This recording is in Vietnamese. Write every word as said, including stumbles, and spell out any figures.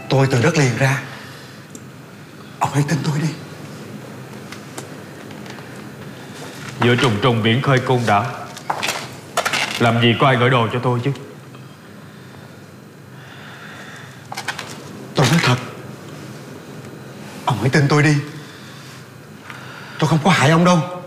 Tôi từ đất liền ra. Ông hãy tin tôi đi. Giữa trùng trùng biển khơi cung đã, làm gì có ai gửi đồ cho tôi chứ? Tôi nói thật, ông hãy tin tôi đi. Tôi không có hại ông đâu.